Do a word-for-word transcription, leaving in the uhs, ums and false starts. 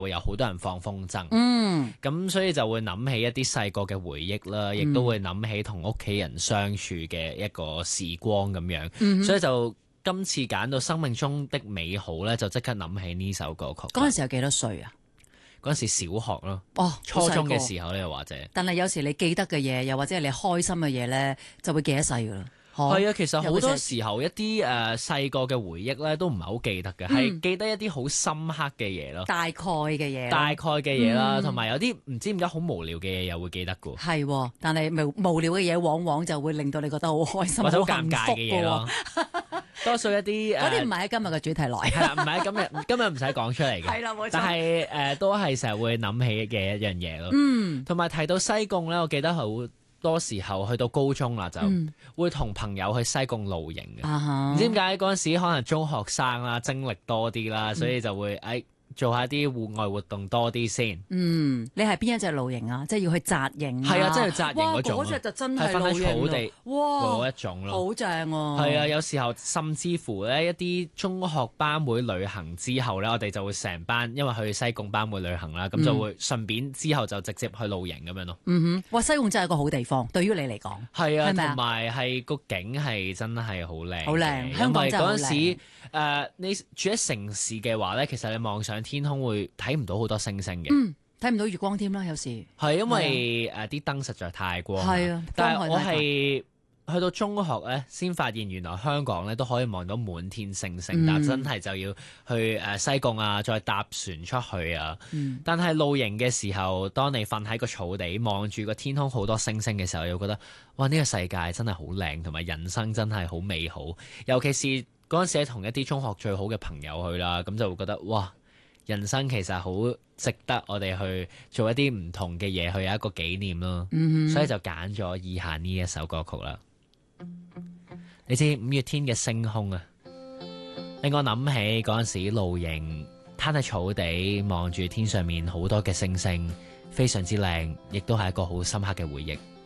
會有好多人放風箏， 嗯， 咁所以就會諗起一啲細個嘅回憶啦，亦都會諗起同屋企人相處嘅一個時光咁樣， 嗯、 所以就今次揀到生命中的美好咧，就即刻諗起呢首歌曲。 嗰陣時有幾多歲啊？ 嗰陣時小學咯， 哦， 初中嘅時候咧，或者， 但係有時你記得嘅嘢，又或者係你開心嘅嘢咧，就會記一世噶啦。 係啊，其實好多時候一啲誒細個嘅回憶咧，都唔係好記得嘅，係、嗯、記得一啲好深刻嘅嘢咯。 大概嘅嘢， 大概嘅嘢啦，同埋、嗯、有啲唔知點解好無聊嘅嘢又會記得嘅。 係，但係無無聊嘅嘢往往就會令到你覺得好開心、 或者好尷尬嘅嘢咯。多數一啲嗰啲唔係喺今日嘅主題內， 係啦，唔係喺今日今日唔使講出嚟嘅。 係啦，冇錯。 但係誒、呃、都係成日會諗起嘅一樣嘢咯。 嗯，同埋提到西貢咧，我記得好多時候去到高中啦，就會同朋友去西貢露營嘅。唔、嗯、知點解嗰陣時可能中學生啦，精力多啲啦，所以就會誒。哎做下啲戶外活動多啲先。 嗯，你係邊一隻露營啊？即係要去紮營啊？ 係啊，即係紮營嗰種。 嗰隻就真係瞓喺草地哇嗰一種咯。 好正喎！ 係啊，有時候甚至乎咧一啲中學班會旅行之後咧，我哋就會成班因為去西貢班會旅行啦，咁、嗯、就會順便之後就直接去露營咁樣咯。 嗯哼，哇！西貢真係一個好地方，對於你嚟講。 係啊，同埋係個景係真係好靚。好靚，香港真係好靚。 因為嗰陣時、呃、你住喺城市嘅話咧，其實你望上天空會睇唔到好多星星嘅， 嗯，睇唔到月光添啦，有時係因為誒啲燈實在太光， 係啊， 但係我係去到中學咧，先發現原來香港咧都可以望到滿天星星，嗯、但真係就要去誒西貢啊，再搭船出去啊。嗯、但係露營嘅時候，當你瞓喺個草地，望住個天空好多星星嘅時候，又覺得哇呢、呢個世界真係好靚，同埋人生真係好美好。尤其是嗰陣時係同一啲中學最好嘅朋友去啦，咁就會覺得哇！人生其實好值得我哋去做一啲唔同嘅嘢，去有一個紀念咯。嗯、所以就揀咗以下呢一首歌曲啦。你知五月天嘅星空啊，令我諗起嗰陣時露營，攤喺草地望住天上面好多嘅星星，非常之靚，亦都係一個好深刻嘅回憶。